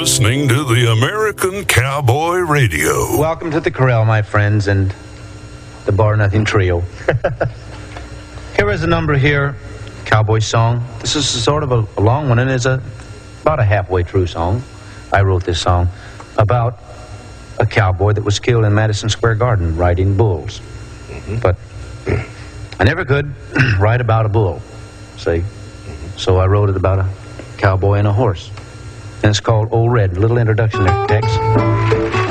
listening to the American Cowboy Radio. Welcome to the corral, my friends, and the Bar Nothing Trio. Here is a number here, cowboy song. This is sort of a long one, and it's about a halfway through song. I wrote this song about a cowboy that was killed in Madison Square Garden riding bulls. But I never could write about a bull, see? So I wrote it about a cowboy and a horse. And it's called Old Red. A little introduction there, Tex.